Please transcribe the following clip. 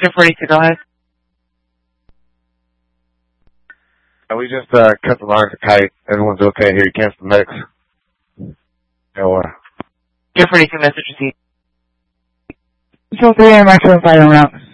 Jeff 42, go ahead. We just cut the lines tight. Everyone's okay here. You cancel the medics. Jeff 42, message received. Control 3, I'm actually fighting route.